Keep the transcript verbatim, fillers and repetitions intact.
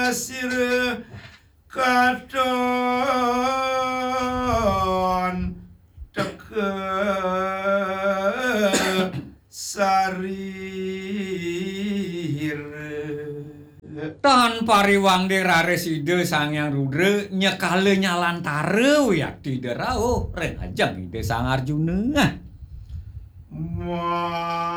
sir katon teke sarir Tan pariwang de rareside Sangyang Rudra nyekale nyalantare wiyak di derau ren ajang ide Sang Arjuna. Wah